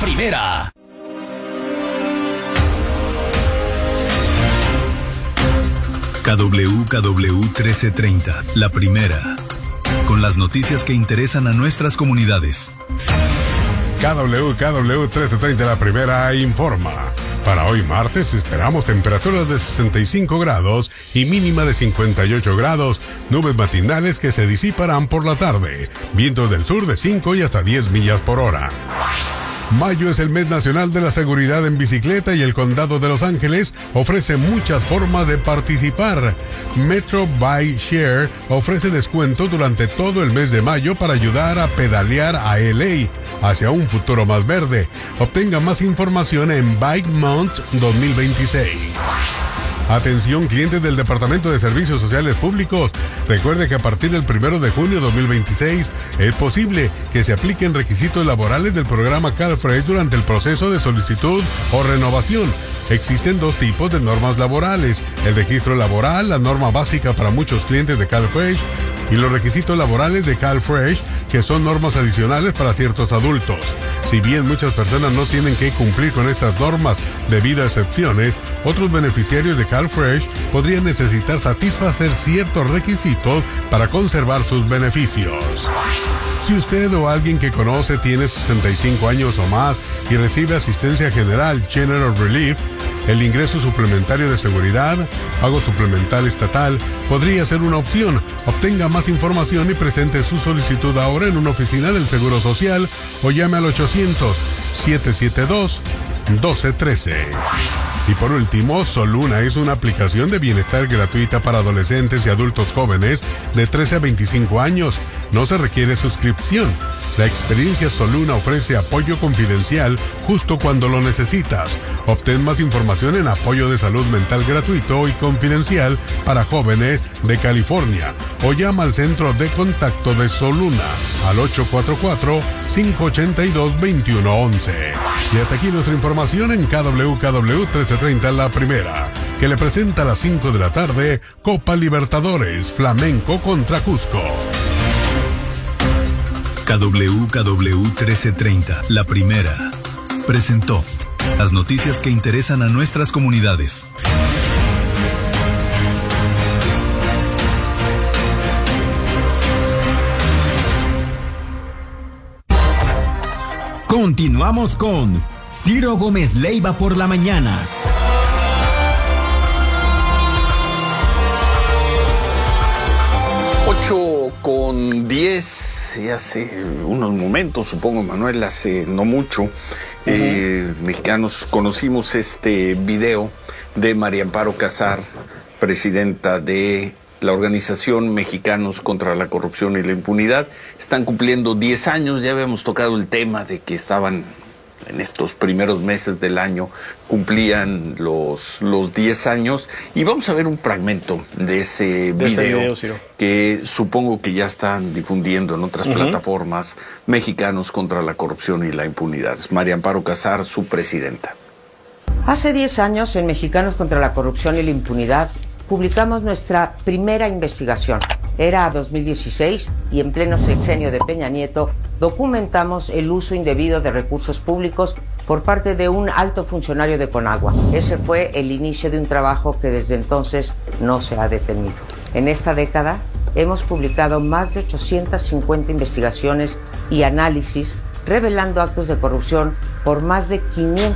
primera. KWKW 1330, la primera. Con las noticias que interesan a nuestras comunidades. KWKW 1330, la primera, informa. Para hoy martes esperamos temperaturas de 65 grados y mínima de 58 grados, nubes matinales que se disiparán por la tarde, vientos del sur de 5 y hasta 10 millas por hora. Mayo es el mes nacional de la seguridad en bicicleta y el condado de Los Ángeles ofrece muchas formas de participar. Metro Bike Share ofrece descuentos durante todo el mes de mayo para ayudar a pedalear a LA hacia un futuro más verde. Obtenga más información en Bike Month 2026. Atención, clientes del Departamento de Servicios Sociales Públicos. Recuerde que a partir del 1 de junio de 2026 es posible que se apliquen requisitos laborales del programa CalFresh durante el proceso de solicitud o renovación. Existen dos tipos de normas laborales: el registro laboral, la norma básica para muchos clientes de CalFresh, y los requisitos laborales de CalFresh, que son normas adicionales para ciertos adultos. Si bien muchas personas no tienen que cumplir con estas normas debido a excepciones, otros beneficiarios de CalFresh podrían necesitar satisfacer ciertos requisitos para conservar sus beneficios. Si usted o alguien que conoce tiene 65 años o más y recibe asistencia general General Relief, el ingreso suplementario de seguridad, pago suplementario estatal, podría ser una opción. Obtenga más información y presente su solicitud ahora en una oficina del Seguro Social o llame al 800-772-1213. Y por último, Soluna es una aplicación de bienestar gratuita para adolescentes y adultos jóvenes de 13 a 25 años. No se requiere suscripción. La experiencia Soluna ofrece apoyo confidencial justo cuando lo necesitas. Obtén más información en apoyo de salud mental gratuito y confidencial para jóvenes de California o llama al centro de contacto de Soluna al 844-582-2111. Y hasta aquí nuestra información en KWKW 1330, la primera, que le presenta a las 5 de la tarde Copa Libertadores, Flamenco contra Cusco. KWKW 1330, la primera, presentó las noticias que interesan a nuestras comunidades. Continuamos con Ciro Gómez Leiva por la mañana. 8:10, y hace unos momentos, supongo, Manuel, hace no mucho, mexicanos conocimos este video de María Amparo Casar, presidenta de la organización Mexicanos contra la Corrupción y la Impunidad. Están cumpliendo 10 años, ya habíamos tocado el tema de que estaban en estos primeros meses del año, cumplían los 10 años, y vamos a ver un fragmento de ese video que supongo que ya están difundiendo en otras plataformas. Mexicanos contra la Corrupción y la Impunidad. Es María Amparo Casar, su presidenta. Hace 10 años, en Mexicanos contra la Corrupción y la Impunidad, publicamos nuestra primera investigación. Era 2016 y en pleno sexenio de Peña Nieto documentamos el uso indebido de recursos públicos por parte de un alto funcionario de Conagua. Ese fue el inicio de un trabajo que desde entonces no se ha detenido. En esta década hemos publicado más de 850 investigaciones y análisis revelando actos de corrupción por más de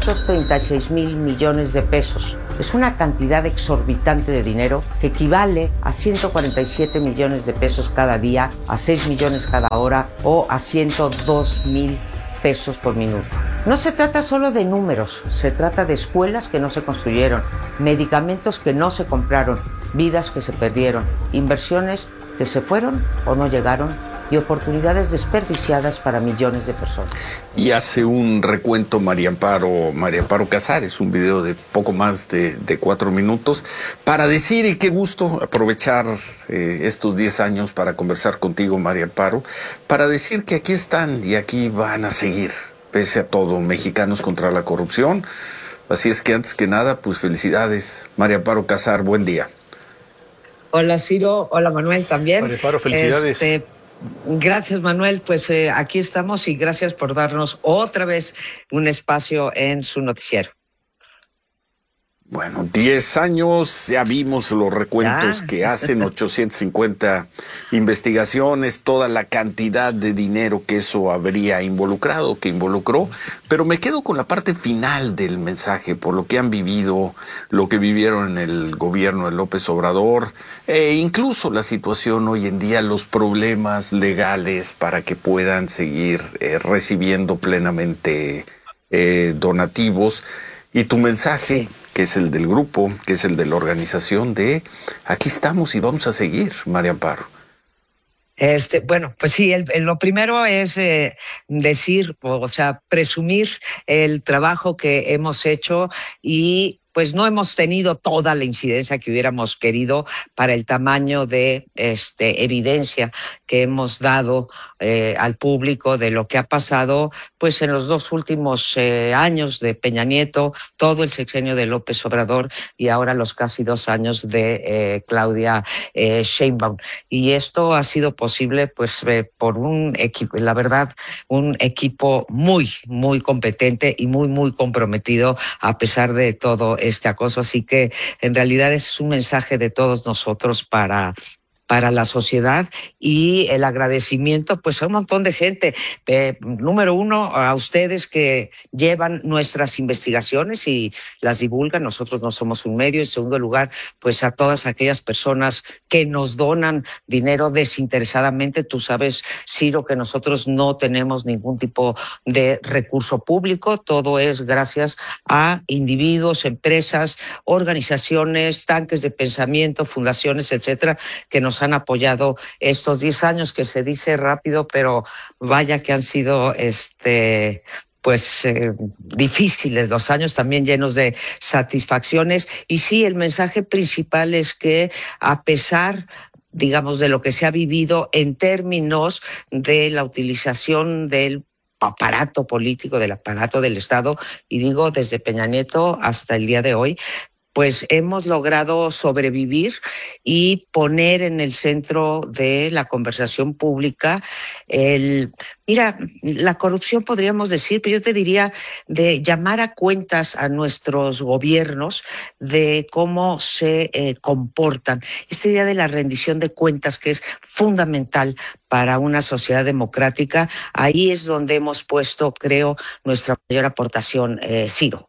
536,000 millones de pesos. Es una cantidad exorbitante de dinero que equivale a 147 millones de pesos cada día, a 6 millones cada hora o a 102,000 pesos por minuto. No se trata solo de números, se trata de escuelas que no se construyeron, medicamentos que no se compraron, vidas que se perdieron, inversiones que se fueron o no llegaron y oportunidades desperdiciadas para millones de personas. Y hace un recuento María Amparo Casar, es un video de poco más de 4 minutos, para decir, y qué gusto aprovechar estos 10 años para conversar contigo, María Amparo, para decir que aquí están y aquí van a seguir, pese a todo, Mexicanos contra la Corrupción. Así es que antes que nada, pues felicidades, María Amparo Casar, buen día. Hola Ciro, hola Manuel también. María Amparo, felicidades. Gracias, Manuel. Pues aquí estamos y gracias por darnos otra vez un espacio en su noticiero. Bueno, 10 años, ya vimos los recuentos que hacen, 850 investigaciones, toda la cantidad de dinero que eso habría involucrado, que involucró, pero me quedo con la parte final del mensaje, por lo que han vivido, lo que vivieron en el gobierno de López Obrador, e incluso la situación hoy en día, los problemas legales para que puedan seguir recibiendo plenamente donativos, y tu mensaje, que es el del grupo, que es el de la organización de aquí estamos y vamos a seguir, María Amparo. Bueno, pues sí, lo primero es decir, o sea, presumir el trabajo que hemos hecho y pues no hemos tenido toda la incidencia que hubiéramos querido para el tamaño de evidencia que hemos dado al público de lo que ha pasado pues en los 2 últimos años de Peña Nieto, todo el sexenio de López Obrador y ahora los casi 2 años de Claudia Sheinbaum. Y esto ha sido posible pues por un equipo, la verdad, un equipo muy, muy competente y muy, muy comprometido a pesar de todo este acoso. Así que en realidad es un mensaje de todos nosotros para la sociedad y el agradecimiento pues a un montón de gente. Número uno, a ustedes que llevan nuestras investigaciones y las divulgan. Nosotros no somos un medio. En segundo lugar, pues a todas aquellas personas que nos donan dinero desinteresadamente. Tú sabes, Ciro, que nosotros no tenemos ningún tipo de recurso público. Todo es gracias a individuos, empresas, organizaciones, tanques de pensamiento, fundaciones, etcétera, que nos han apoyado estos 10 años, que se dice rápido, pero vaya que han sido difíciles, los años también llenos de satisfacciones. Y sí, el mensaje principal es que a pesar, digamos, de lo que se ha vivido en términos de la utilización del aparato político, del aparato del Estado, y digo desde Peña Nieto hasta el día de hoy, pues hemos logrado sobrevivir y poner en el centro de la conversación pública mira, la corrupción podríamos decir, pero yo te diría de llamar a cuentas a nuestros gobiernos de cómo se comportan. Esta idea de la rendición de cuentas, que es fundamental para una sociedad democrática, ahí es donde hemos puesto, creo, nuestra mayor aportación, Ciro.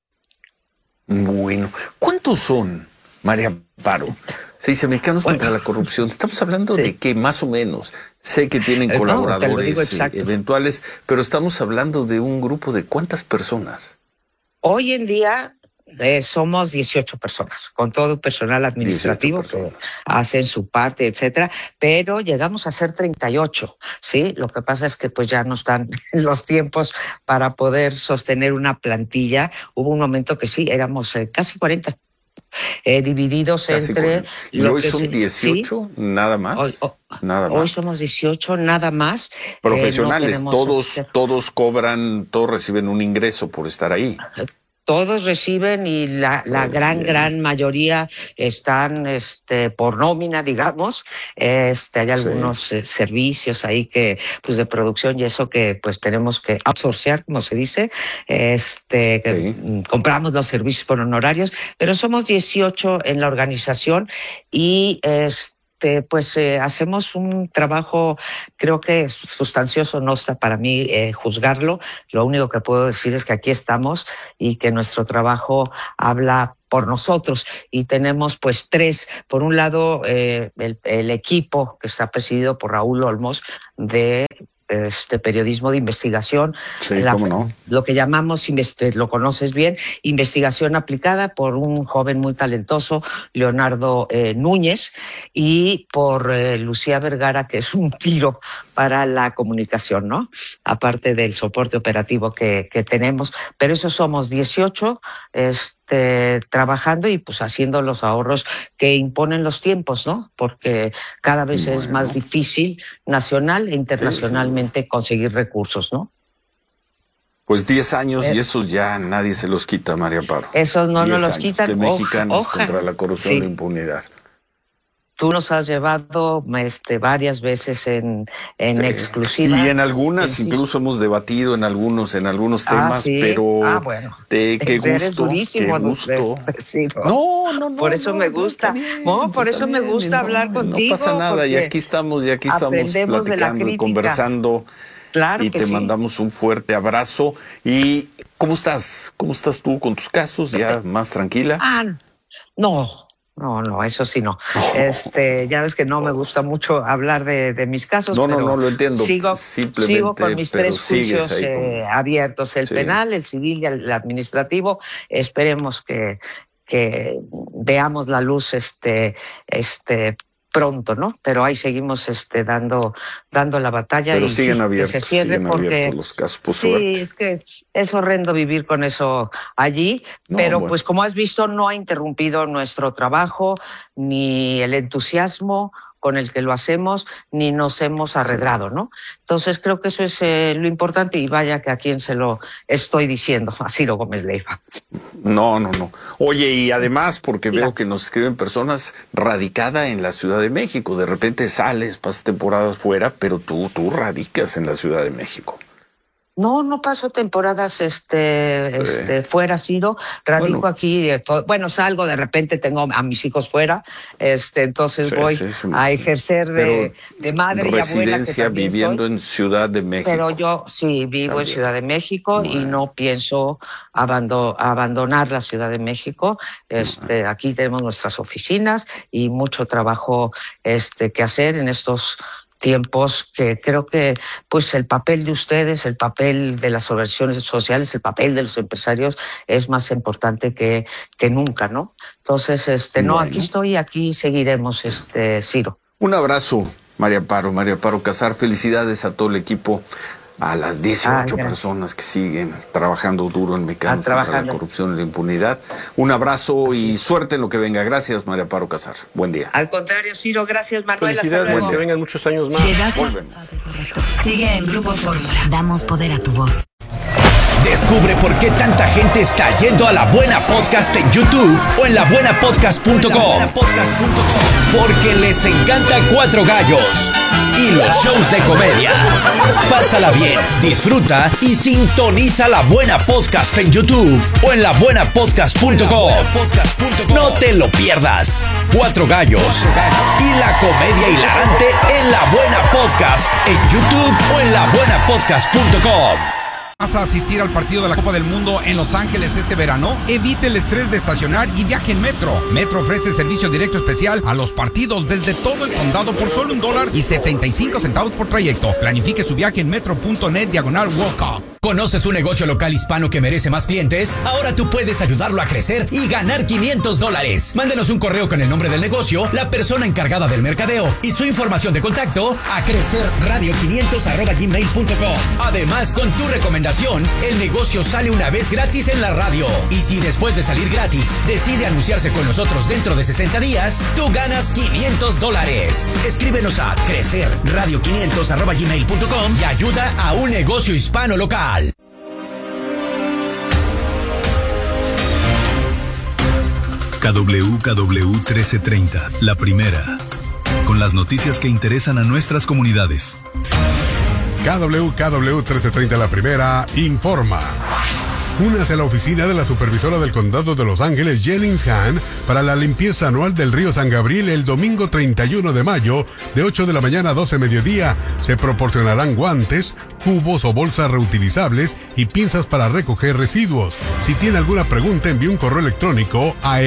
Bueno, ¿cuántos son, María Amparo? Se dice Mexicanos contra la Corrupción. Estamos hablando de que más o menos, sé que tienen colaboradores eventuales, pero estamos hablando de un grupo de ¿cuántas personas? Hoy en día somos 18 personas, con todo el personal administrativo que hacen su parte, etcétera, pero llegamos a ser 38, ¿sí? Lo que pasa es que pues ya no están los tiempos para poder sostener una plantilla. Hubo un momento que sí, éramos casi 40. Divididos casi entre... ¿Y hoy son 18 ¿sí? Nada más? Nada más. Hoy somos 18 nada más. Profesionales, no todos cobran, todos reciben un ingreso por estar ahí. Todos reciben y la gran mayoría están por nómina, digamos. Hay algunos servicios ahí que pues de producción y eso que pues tenemos que outsourcear, como se dice. Compramos los servicios por honorarios, pero somos 18 en la organización y hacemos un trabajo, creo que sustancioso, no está para mí juzgarlo. Lo único que puedo decir es que aquí estamos y que nuestro trabajo habla por nosotros y tenemos pues 3, por un lado el equipo que está presidido por Raúl Olmos de periodismo de investigación, ¿cómo no? Lo que llamamos, lo conoces bien, investigación aplicada, por un joven muy talentoso, Leonardo Núñez, y por Lucía Vergara, que es un tiro para la comunicación, ¿no? Aparte del soporte operativo que tenemos, pero eso somos 18 trabajando y pues haciendo los ahorros que imponen los tiempos, ¿no? Porque cada vez es más difícil nacional e internacionalmente conseguir recursos, ¿no? Pues 10 años y esos ya nadie se los quita, María Amparo. Esos no nos los quitan. De Mexicanos contra la corrupción y la impunidad. tú nos has llevado varias veces en exclusiva. Y en algunas incluso hemos debatido en algunos temas, ¿sí? pero bueno. Qué gusto. Eres durísimo, qué gusto. Sí, no. Por eso me gusta. Por eso me gusta hablar contigo. No pasa nada, y aquí estamos platicando y conversando. Claro y que te sí. mandamos un fuerte abrazo. ¿Y cómo estás? ¿Cómo estás tú con tus casos? ¿Ya más tranquila? No, eso sí no. Ya ves que no me gusta mucho hablar de mis casos. No, lo entiendo. Sigo con mis 3 juicios abiertos, el penal, el civil y el administrativo. Esperemos que veamos la luz pronto, ¿no? Pero ahí seguimos dando la batalla. Pero y siguen abiertos, que se cierre porque los casos, por suerte. Sí, es que es horrendo vivir con eso allí, pero pues como has visto no ha interrumpido nuestro trabajo ni el entusiasmo con el que lo hacemos, ni nos hemos arredrado, ¿no? Entonces creo que eso es lo importante, y vaya que a quien se lo estoy diciendo, a Ciro Gómez Leiva. No. Oye, y además, porque veo que nos escriben personas radicada en la Ciudad de México. De repente sales, pasas temporadas fuera, pero tú radicas en la Ciudad de México. No paso temporadas fuera, Ciro. Radico aquí. Salgo, de repente tengo a mis hijos fuera. Entonces voy a ejercer de madre y abuela. Residencia viviendo en Ciudad de México. Pero yo sí vivo en Ciudad de México y no pienso abandonar la Ciudad de México. Aquí tenemos nuestras oficinas y mucho trabajo que hacer en estos tiempos, que creo que pues el papel de ustedes, el papel de las organizaciones sociales, el papel de los empresarios es más importante que nunca, ¿no? Entonces, aquí estoy, aquí seguiremos, Ciro. Un abrazo, María Amparo Casar. Felicidades a todo el equipo, a las 18 personas que siguen trabajando duro en Mexicanos contra la corrupción y la impunidad. Un abrazo y suerte en lo que venga. Gracias, María Amparo Casar. Buen día. Al contrario, Ciro, gracias, Manuel. Felicidades, que vengan muchos años más. Volvemos. Sigue en Grupo Fórmula. Damos poder a tu voz. Descubre por qué tanta gente está yendo a La Buena Podcast en YouTube o en labuenapodcast.com. Porque les encanta Cuatro Gallos y los shows de comedia. Pásala bien, disfruta y sintoniza La Buena Podcast en YouTube o en labuenapodcast.com. No te lo pierdas. Cuatro Gallos y la comedia hilarante en La Buena Podcast en YouTube o en labuenapodcast.com. ¿Vas a asistir al partido de la Copa del Mundo en Los Ángeles este verano? Evite el estrés de estacionar y viaje en Metro. Metro ofrece servicio directo especial a los partidos desde todo el condado por solo $1.75 por trayecto. Planifique su viaje en metro.net/Walk. ¿Conoces un negocio local hispano que merece más clientes? Ahora tú puedes ayudarlo a crecer y ganar $500. Mándenos un correo con el nombre del negocio, la persona encargada del mercadeo y su información de contacto a crecerradio500@gmail.com. Además, con tu recomendación, el negocio sale una vez gratis en la radio. Y si después de salir gratis decide anunciarse con nosotros dentro de 60 días, tú ganas $500. Escríbenos a crecerradio500@gmail.com y ayuda a un negocio hispano local. KWKW 1330, la primera, con las noticias que interesan a nuestras comunidades. KWKW 1330, la primera, informa. Únase a la oficina de la supervisora del condado de Los Ángeles, Jennings Hahn, para la limpieza anual del río San Gabriel el domingo 31 de mayo, de 8 de la mañana a 12 mediodía. Se proporcionarán guantes, cubos o bolsas reutilizables y pinzas para recoger residuos. Si tiene alguna pregunta, envíe un correo electrónico a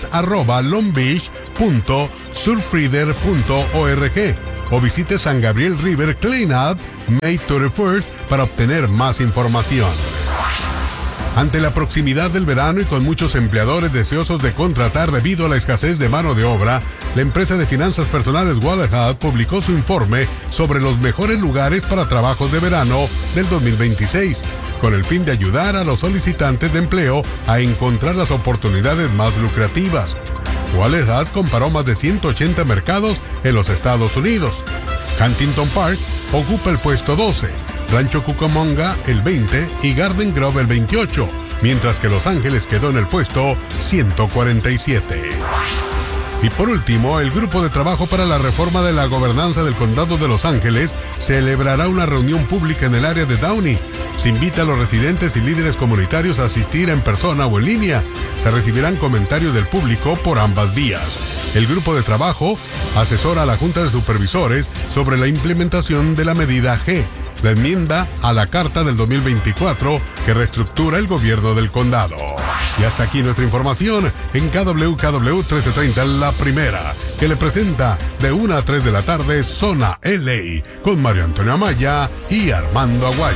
events@longbeach.surfrider.org o visite San Gabriel River Cleanup May 31st para obtener más información. Ante la proximidad del verano y con muchos empleadores deseosos de contratar debido a la escasez de mano de obra, la empresa de finanzas personales Wallerhad publicó su informe sobre los mejores lugares para trabajos de verano del 2026, con el fin de ayudar a los solicitantes de empleo a encontrar las oportunidades más lucrativas. Wallerhad comparó más de 180 mercados en los Estados Unidos. Huntington Park ocupa el puesto 12. Rancho Cucamonga el 20 y Garden Grove el 28, mientras que Los Ángeles quedó en el puesto 147. Y por último, el Grupo de Trabajo para la Reforma de la Gobernanza del Condado de Los Ángeles celebrará una reunión pública en el área de Downey. Se invita a los residentes y líderes comunitarios a asistir en persona o en línea. Se recibirán comentarios del público por ambas vías. El grupo de trabajo asesora a la Junta de Supervisores sobre la implementación de la medida G, la enmienda a la Carta del 2024 que reestructura el gobierno del condado. Y hasta aquí nuestra información en KWKW 1330, la primera, que le presenta de 1 a 3 de la tarde Zona LA, con Mario Antonio Amaya y Armando Aguayo.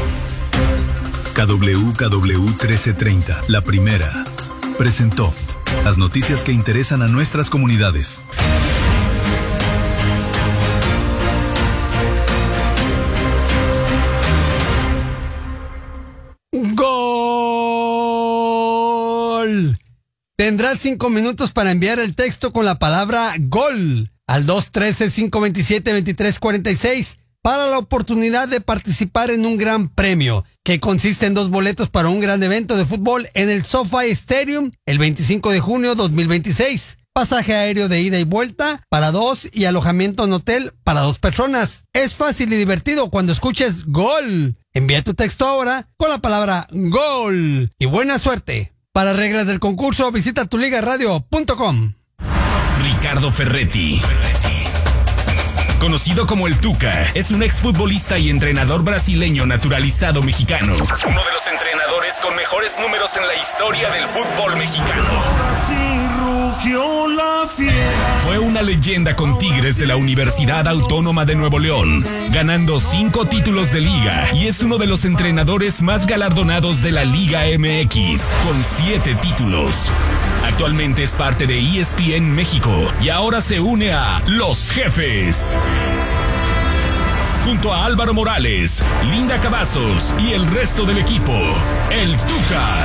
KWKW 1330, la primera, presentó las noticias que interesan a nuestras comunidades. ¡Gol! Tendrás 5 minutos para enviar el texto con la palabra GOL al 213-527-2346 para la oportunidad de participar en un gran premio que consiste en 2 boletos para un gran evento de fútbol en el SoFi Stadium el 25 de junio 2026. Pasaje aéreo de ida y vuelta para 2 y alojamiento en hotel para 2 personas. Es fácil y divertido cuando escuches GOL. Envía tu texto ahora con la palabra GOL y buena suerte. Para reglas del concurso, visita tuligaradio.com. Ricardo Ferretti, conocido como el Tuca, es un exfutbolista y entrenador brasileño naturalizado mexicano. Uno de los entrenadores con mejores números en la historia del fútbol mexicano. Fue una leyenda con Tigres de la Universidad Autónoma de Nuevo León, ganando 5 títulos de liga, y es uno de los entrenadores más galardonados de la Liga MX, con 7 títulos. Actualmente es parte de ESPN México y ahora se une a Los Jefes. Junto a Álvaro Morales, Linda Cavazos y el resto del equipo, el Tuca.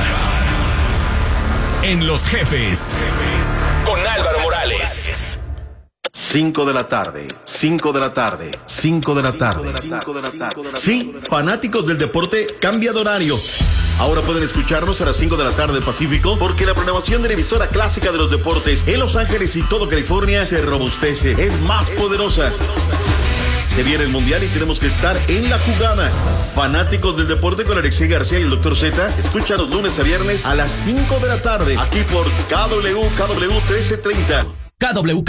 En Los Jefes, con Álvaro Morales. 5 de la tarde, 5 de la tarde, 5 de la tarde. Sí, fanáticos del deporte, cambia de horario. Ahora pueden escucharnos a las 5 de la tarde Pacífico, porque la programación de la emisora clásica de los deportes en Los Ángeles y todo California se robustece, es más poderosa. Se viene el Mundial y tenemos que estar en la jugada. Fanáticos del deporte con Alexei García y el Dr. Z, escucha los lunes a viernes a las 5 de la tarde, aquí por KWKW 1330.